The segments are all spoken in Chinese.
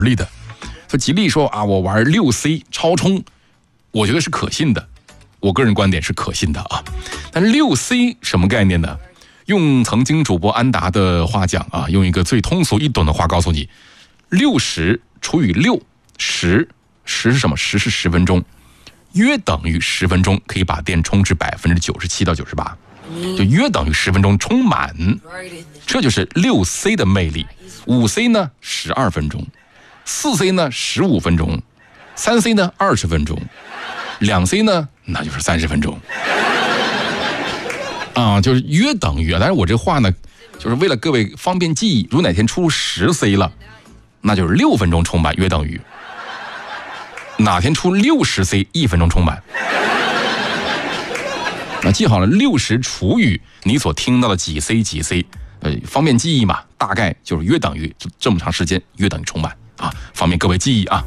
力的。所以吉利说啊，我玩6C 超充，我觉得是可信的，我个人观点是可信的啊。但6C 什么概念呢？用曾经主播安达的话讲啊，用一个最通俗易懂的话告诉你，60除以6，10是什么？10是10分钟，约等于10分钟可以把电充至97%到98%，就约等于10分钟充满。这就是6C 的魅力。5C 呢12分钟，4C 呢15分钟，3C 呢20分钟，2C 呢那就是30分钟。啊，就是约等于啊。但是我这话呢，就是为了各位方便记忆，如果哪天出10C 了，那就是6分钟充满约等于。哪天出60C 1分钟充满。那记好了，60除以你所听到的几 C 几 C，方便记忆嘛，大概就是约等于这么长时间约等于充满啊，方便各位记忆啊。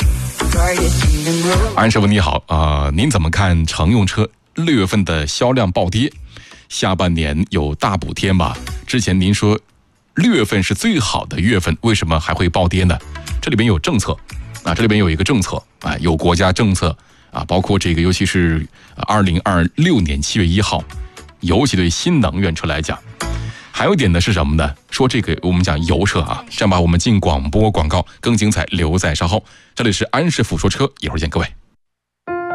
安师傅你好您怎么看乘用车6月份的销量暴跌？下半年有大补贴吗？之前您说6月份是最好的月份，为什么还会暴跌呢？这里边有政策啊，这里边有一个政策啊，有国家政策啊，包括这个，尤其是2026年7月1号，尤其对新能源车来讲。还有一点呢是什么呢？说这个我们讲油车啊，这样吧，我们进广播广告，更精彩留在稍后。这里是安师傅说车，一会儿见各位。